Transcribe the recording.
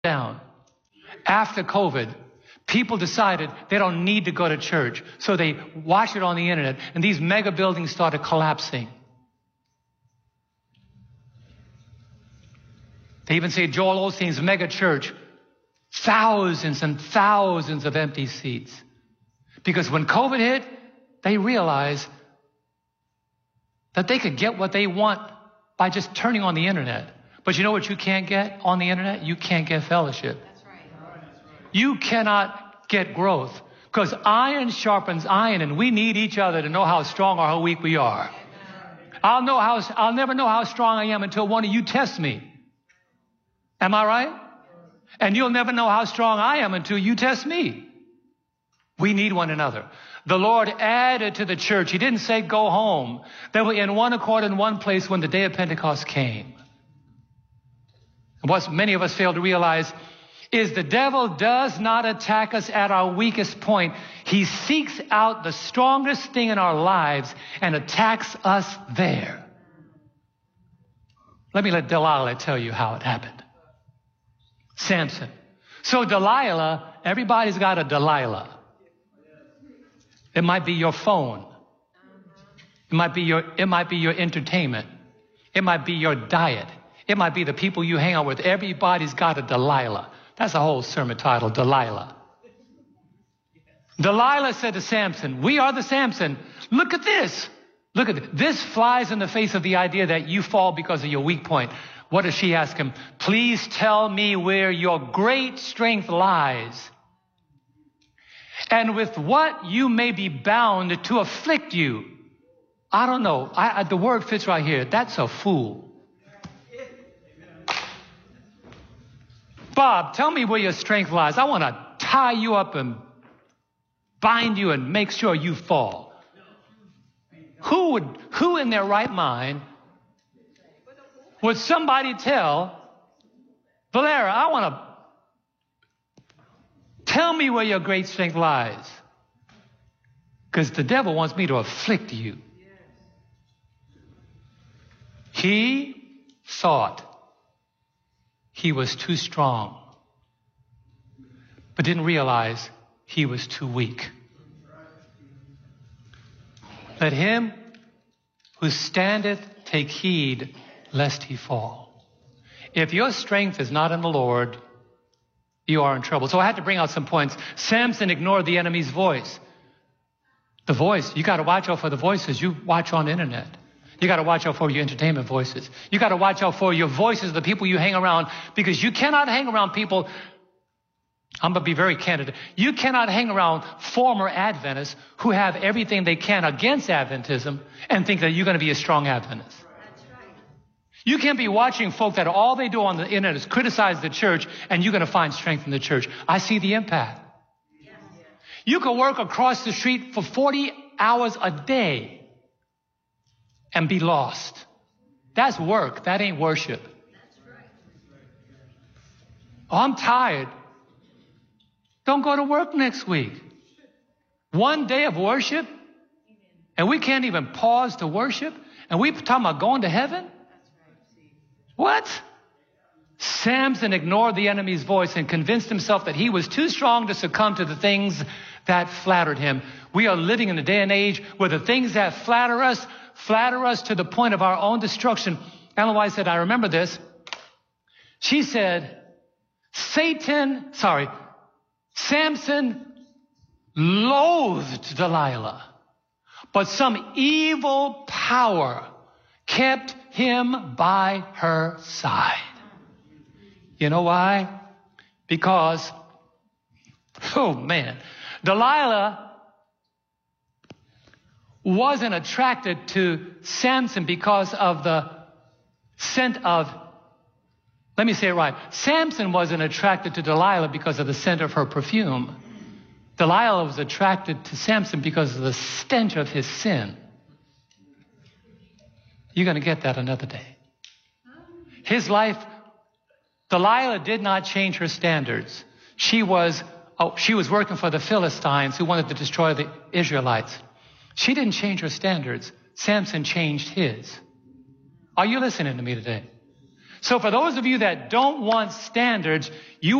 down. After COVID, people decided they don't need to go to church, so they watch it on the internet, and these mega buildings started collapsing. They even say Joel Osteen's mega church, thousands and thousands of empty seats. Because when COVID hit, they realized that they could get what they want by just turning on the internet. But you know what you can't get on the internet? You can't get fellowship. That's right. You cannot get growth, because iron sharpens iron, and we need each other to know how strong or how weak we are. I'll never know how strong I am until one of you tests me. Am I right? And you'll never know how strong I am until you test me. We need one another. The Lord added to the church. He didn't say go home. They were in one accord in one place when the day of Pentecost came. And what many of us fail to realize is the devil does not attack us at our weakest point. He seeks out the strongest thing in our lives and attacks us there. Let Delilah tell you how it happened. Samson. So Delilah, everybody's got a Delilah. It might be your phone. It might be your entertainment. It might be your diet. It might be the people you hang out with. Everybody's got a Delilah. That's a whole sermon title, Delilah. Delilah said to Samson, we are the Samson. Look at this. Look at this. This flies in the face of the idea that you fall because of your weak point. What does she ask him? Please tell me where your great strength lies, and with what you may be bound to afflict you. I don't know. The word fits right here. That's a fool. Bob, tell me where your strength lies. I want to tie you up and bind you and make sure you fall. Who in their right mind would somebody tell Valera, I want to tell me where your great strength lies? Because the devil wants me to afflict you. He thought he was too strong, but didn't realize he was too weak. Let him who standeth take heed lest he fall. If your strength is not in the Lord, you are in trouble. So I had to bring out some points. Samson ignored the enemy's voice. The voice, you got to watch out for the voices you watch on the internet. You got to watch out for your entertainment voices. You got to watch out for your voices, the people you hang around, because you cannot hang around people. I'm going to be very candid. You cannot hang around former Adventists who have everything they can against Adventism and think that you're going to be a strong Adventist. That's right. You can't be watching folk that all they do on the internet is criticize the church, and you're going to find strength in the church. I see the impact. Yes. You can work across the street for 40 hours a day and be lost. That's work. That ain't worship. That's right. Oh, I'm tired. Don't go to work next week. One day of worship, and we can't even pause to worship, and we talking about going to heaven? What? Samson ignored the enemy's voice and convinced himself that he was too strong to succumb to the things that flattered him. We are living in a day and age where the things that flatter us to the point of our own destruction. Ellen White said, I remember this. She said, Samson loathed Delilah, but some evil power kept him by her side. You know why? Because, Delilah wasn't attracted to Samson because of the scent of, let me say it right. Samson wasn't attracted to Delilah because of the scent of her perfume. Delilah was attracted to Samson because of the stench of his sin. You're going to get that another day. His life, Delilah did not change her standards. She was working for the Philistines who wanted to destroy the Israelites. She didn't change her standards. Samson changed his. Are you listening to me today? So for those of you that don't want standards, you